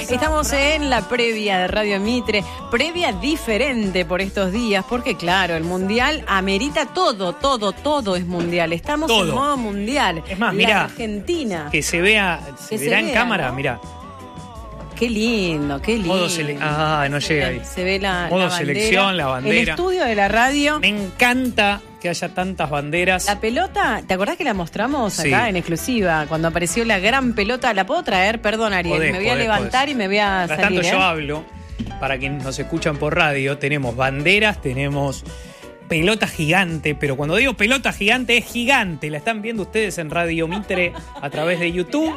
Estamos en la previa de Radio Mitre, previa diferente por estos días, porque claro, el Mundial amerita todo es Mundial. Estamos en modo Mundial. Es más, mirá, Argentina. Que se verá en cámara, ¿no? Mirá. Qué lindo. Modo no llega ahí. Se ve modo la selección, la bandera. El estudio de la radio. Me encanta que haya tantas banderas. La pelota, ¿te acordás que la mostramos acá en exclusiva? Cuando apareció la gran pelota, ¿la puedo traer? Perdón, Ariel, me voy a levantar y me voy a salir. Tanto yo hablo, para quienes nos escuchan por radio, tenemos banderas, tenemos pelota gigante, pero cuando digo pelota gigante, es gigante. La están viendo ustedes en Radio Mitre a través de YouTube.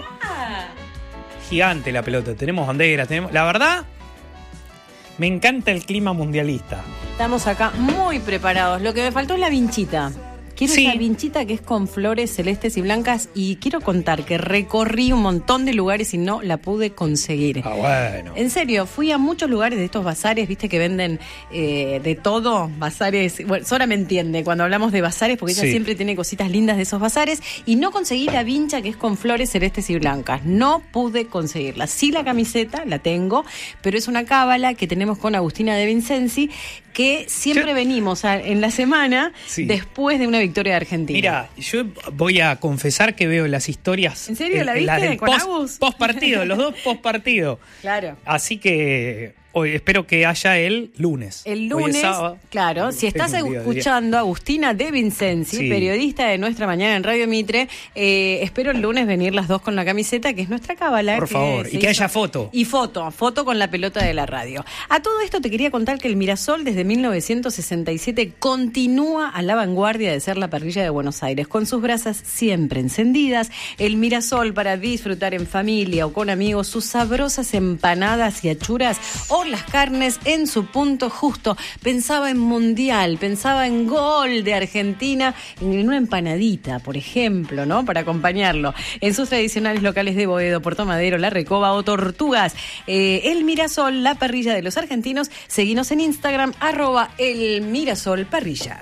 Gigante la pelota, tenemos banderas, la verdad, me encanta el clima mundialista. Estamos acá muy preparados. Lo que me faltó es la vinchita. Quiero esa vinchita que es con flores celestes y blancas, y quiero contar que recorrí un montón de lugares y no la pude conseguir. Bueno. En serio, fui a muchos lugares de estos bazares, viste que venden de todo, bazares. Bueno, Sora me entiende cuando hablamos de bazares, porque ella siempre tiene cositas lindas de esos bazares, y no conseguí la vincha que es con flores celestes y blancas. No pude conseguirla. Sí, la camiseta la tengo, pero es una cábala que tenemos con Agustina de Vincenzi, que siempre venimos en la semana después de una victoria de Argentina. Mira, yo voy a confesar que veo las historias. ¿En serio la viste con Agus? Post partido, los dos post partido. Claro. Así que hoy espero que haya el lunes. El lunes, sábado, claro. Si estás escuchando a Agustina de Vincenzi, periodista de Nuestra Mañana en Radio Mitre, espero el lunes venir las dos con la camiseta, que es nuestra cábala. Por favor, y que haya foto. Y foto con la pelota de la radio. A todo esto te quería contar que el Mirasol desde 1967 continúa a la vanguardia de ser la parrilla de Buenos Aires, con sus brasas siempre encendidas. El Mirasol para disfrutar en familia o con amigos sus sabrosas empanadas y achuras, o las carnes en su punto justo. Pensaba en Mundial, pensaba en gol de Argentina, en una empanadita, por ejemplo, ¿no? Para acompañarlo. En sus tradicionales locales de Boedo, Puerto Madero, La Recoba o Tortugas. El Mirasol, la parrilla de los argentinos. Seguinos en Instagram, @elmirasolparrilla.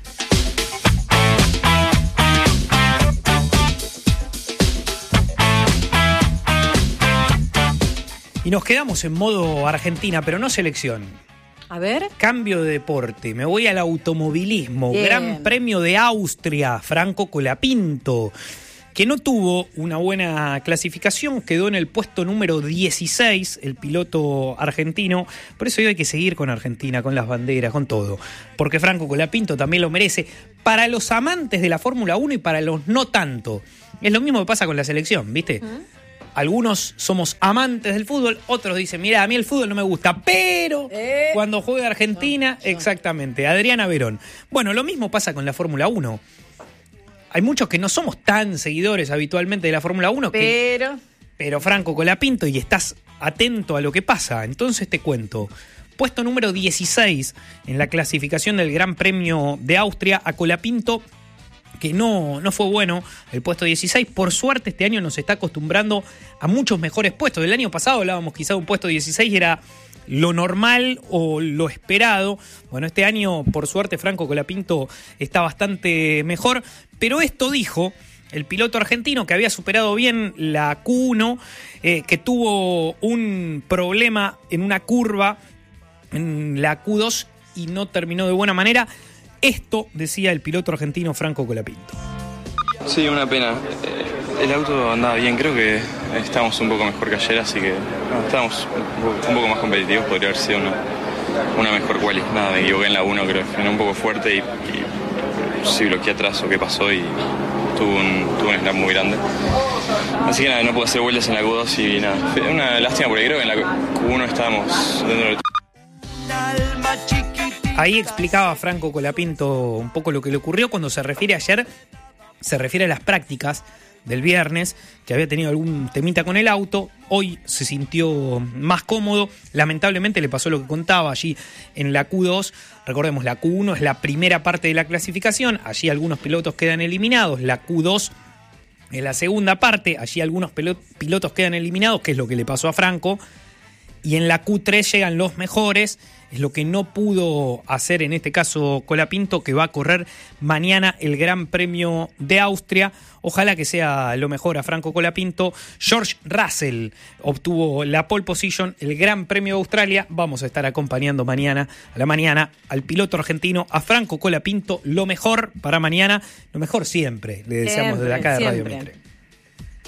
Y nos quedamos en modo Argentina, pero no selección. A ver. Cambio de deporte. Me voy al automovilismo. Bien. Gran Premio de Austria. Franco Colapinto, que no tuvo una buena clasificación, quedó en el puesto número 16, el piloto argentino. Por eso hoy hay que seguir con Argentina, con las banderas, con todo. Porque Franco Colapinto también lo merece. Para los amantes de la Fórmula 1 y para los no tanto. Es lo mismo que pasa con la selección, ¿viste? Algunos somos amantes del fútbol, otros dicen, mira, a mí el fútbol no me gusta, pero cuando juega Argentina, exactamente, Adriana Verón. Bueno, lo mismo pasa con la Fórmula 1. Hay muchos que no somos tan seguidores habitualmente de la Fórmula 1, pero Franco Colapinto, y estás atento a lo que pasa, entonces te cuento. Puesto número 16 en la clasificación del Gran Premio de Austria, a Colapinto, que no fue bueno el puesto 16. Por suerte este año nos está acostumbrando a muchos mejores puestos. El año pasado hablábamos quizá de un puesto 16 era lo normal o lo esperado. Bueno, este año por suerte Franco Colapinto está bastante mejor, pero esto dijo el piloto argentino, que había superado bien la Q1, que tuvo un problema en una curva en la Q2 y no terminó de buena manera. Esto decía el piloto argentino Franco Colapinto. Sí, una pena. El auto andaba bien, creo que estábamos un poco mejor que ayer, así que estábamos un poco más competitivos, podría haber sido una mejor quali. Nada, me equivoqué en la 1, creo que frené un poco fuerte y sí bloqueé atrás o qué pasó y tuve un snap muy grande. Así que nada, no pude hacer vueltas en la Q2 y nada. Fue una lástima porque creo que en la Q1 estábamos dentro del... Ahí explicaba Franco Colapinto un poco lo que le ocurrió. Cuando se refiere a ayer, se refiere a las prácticas del viernes, que había tenido algún temita con el auto. Hoy se sintió más cómodo. Lamentablemente le pasó lo que contaba allí en la Q2. Recordemos, la Q1 es la primera parte de la clasificación. Allí algunos pilotos quedan eliminados. La Q2 es la segunda parte. Allí algunos pilotos quedan eliminados, que es lo que le pasó a Franco. y en la Q3 llegan los mejores. Es lo que no pudo hacer en este caso Colapinto, que va a correr mañana el Gran Premio de Austria. Ojalá que sea lo mejor a Franco Colapinto. George Russell obtuvo la pole position, el Gran Premio de Australia. Vamos a estar acompañando mañana a la mañana al piloto argentino, a Franco Colapinto. Lo mejor para mañana, lo mejor siempre, le deseamos desde acá de Radio Mitre.